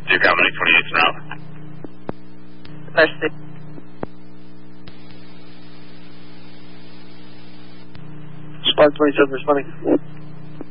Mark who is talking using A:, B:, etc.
A: Duke Albany 28 route.
B: Mercy.
C: Spark 27 responding.